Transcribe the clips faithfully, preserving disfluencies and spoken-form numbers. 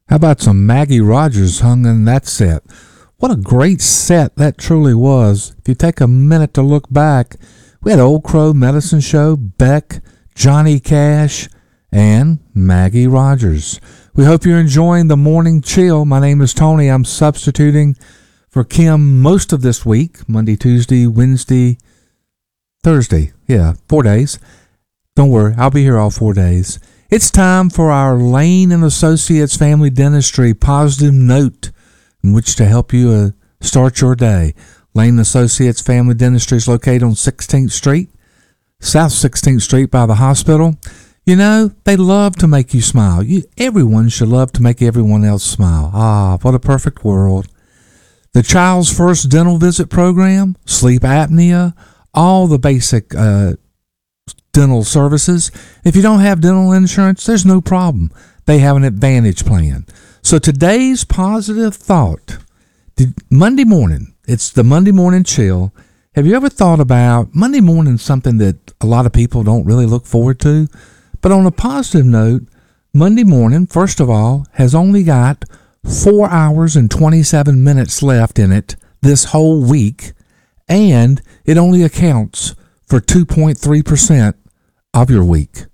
How about some Maggie Rogers hung in that set? What a great set that truly was. If you take a minute to look back, we had Old Crow Medicine Show, Beck, Johnny Cash, and Maggie Rogers. We hope you're enjoying the morning chill. My name is Tony. I'm substituting for Kim most of this week, Monday, Tuesday, Wednesday, Thursday. Yeah, four days. Don't worry, I'll be here all four days. It's time for our Lane and Associates Family Dentistry positive note in which to help you uh, start your day. Lane and Associates Family Dentistry is located on sixteenth Street, South sixteenth Street by the hospital. You know, they love to make you smile. You, everyone should love to make everyone else smile. Ah, what a perfect world. The Child's First Dental Visit Program, sleep apnea, all the basic uh, dental services. If you don't have dental insurance, there's no problem. They have an Advantage plan. So today's positive thought, did, Monday morning, it's the Monday morning chill. Have you ever thought about Monday morning, something that a lot of people don't really look forward to? But on a positive note, Monday morning, first of all, has only got four hours and twenty-seven minutes left in it this whole week, and it only accounts for two point three percent of your week.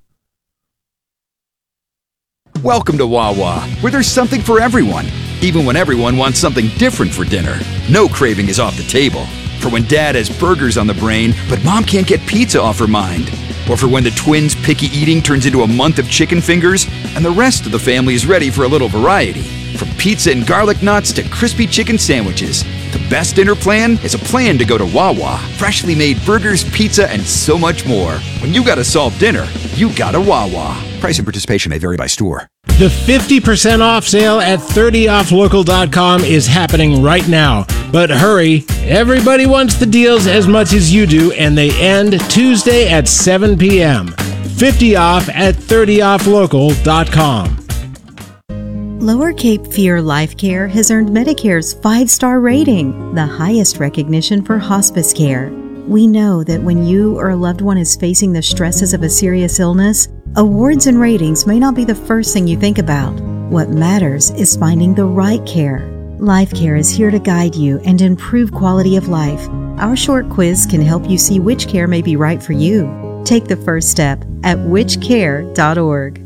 Welcome to Wawa, where there's something for everyone, even when everyone wants something different for dinner. No craving is off the table. For when dad has burgers on the brain, but mom can't get pizza off her mind. Or for when the twins' picky eating turns into a month of chicken fingers, and the rest of the family is ready for a little variety. From pizza and garlic knots to crispy chicken sandwiches, the best dinner plan is a plan to go to Wawa. Freshly made burgers, pizza, and so much more. When you gotta solve dinner, you gotta Wawa. Price and participation may vary by store. The fifty percent off sale at thirty off local dot com is happening right now. But hurry, everybody wants the deals as much as you do, and they end Tuesday at seven p.m. fifty off at thirty off local dot com. Lower Cape Fear Life Care has earned Medicare's five-star rating, the highest recognition for hospice care. We know that when you or a loved one is facing the stresses of a serious illness, awards and ratings may not be the first thing you think about. What matters is finding the right care. Life Care is here to guide you and improve quality of life. Our short quiz can help you see which care may be right for you. Take the first step at which care dot org.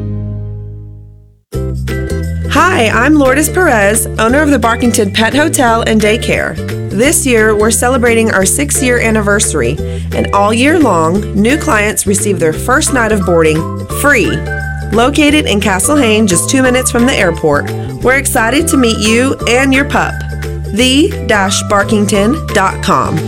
Hi, I'm Lourdes Perez, owner of the Barkington Pet Hotel and Daycare. This year, we're celebrating our six-year anniversary, and all year long, new clients receive their first night of boarding free. Located in Castle Hayne, just two minutes from the airport, we're excited to meet you and your pup. the dash barkington dot com.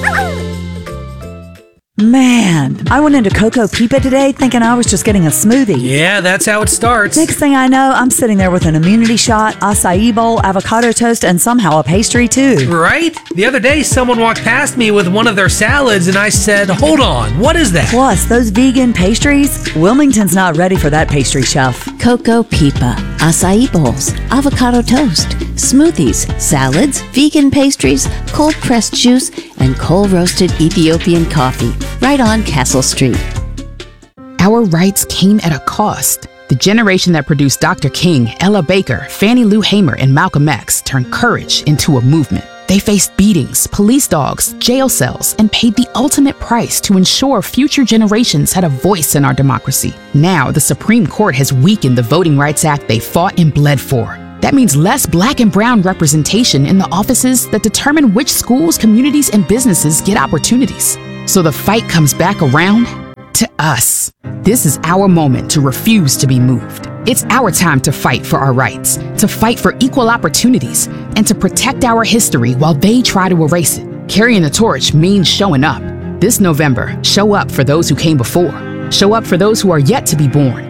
Man, I went into Coco Pipa today thinking I was just getting a smoothie. Yeah, that's how it starts. Next thing I know, I'm sitting there with an immunity shot, acai bowl, avocado toast, and somehow a pastry too. Right? The other day, someone walked past me with one of their salads, and I said, hold on, what is that? Plus, those vegan pastries, Wilmington's not ready for that pastry chef. Coco Pipa, acai bowls, avocado toast, smoothies, salads, vegan pastries, cold-pressed juice, and coal-roasted Ethiopian coffee. Right on Castle Street. Our rights came at a cost. The generation that produced Doctor King, Ella Baker, Fannie Lou Hamer, and Malcolm X turned courage into a movement. They faced beatings, police dogs, jail cells, and paid the ultimate price to ensure future generations had a voice in our democracy. Now, the Supreme Court has weakened the Voting Rights Act they fought and bled for. That means less black and brown representation in the offices that determine which schools, communities, and businesses get opportunities. So the fight comes back around to us. This is our moment to refuse to be moved. It's our time to fight for our rights, to fight for equal opportunities, and to protect our history while they try to erase it. Carrying the torch means showing up. This November, show up for those who came before. Show up for those who are yet to be born.